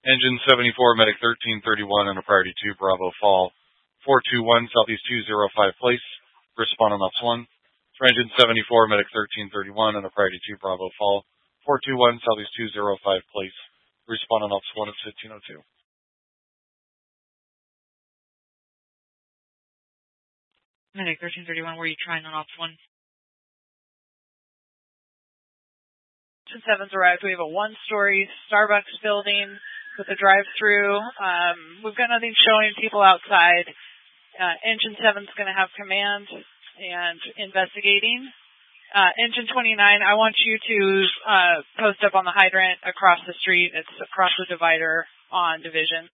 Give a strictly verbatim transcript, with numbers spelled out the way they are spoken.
Engine seventy-four, Medic thirteen thirty-one on a priority two, Bravo Fall. four two one, Southeast two zero five place. Respond on ops one. For Engine seventy-four, Medic thirteen thirty-one on a priority two, Bravo Fall. four two one, Southeast two zero five place. Respond on ops one at fifteen oh two. Medic thirteen thirty-one, were you trying on ops one? Engine seven's arrived. We have a one-story Starbucks building with a drive-through. Um, we've got nothing showing people outside. Uh, Engine seven's going to have command and investigating. Uh, Engine twenty-nine, I want you to uh, post up on the hydrant across the street. It's across the divider on Division.